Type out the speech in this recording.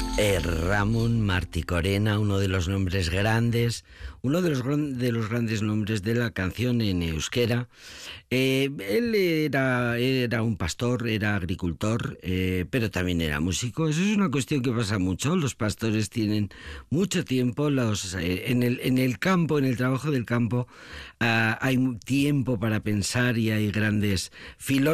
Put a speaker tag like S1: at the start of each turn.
S1: Ramón Martí Corena, uno de los nombres grandes, uno de los grandes nombres de la canción en euskera. Él era un pastor, era agricultor, pero también era músico. Eso es una cuestión que pasa mucho. Los pastores tienen mucho tiempo, en el campo, en el trabajo del campo, hay tiempo para pensar y hay grandes filósofos